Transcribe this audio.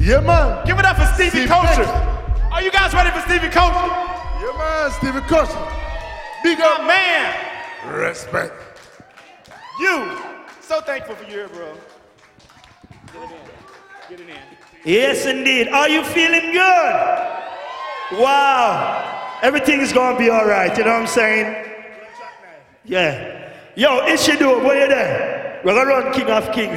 Yeah, man. Give it up for Stevie Steve Culture. Flex. Are you guys ready for Stevie Culture? Yeah, man, Stevie Culture. Big My up. man. Respect. You. So thankful for you here, bro. Get it in. Get it in. Yes, indeed. Are you feeling good? Wow. Everything is going to be all right. You know what I'm saying? Yeah. Yo, Ishidu, where you there? We're going to run King of Kings.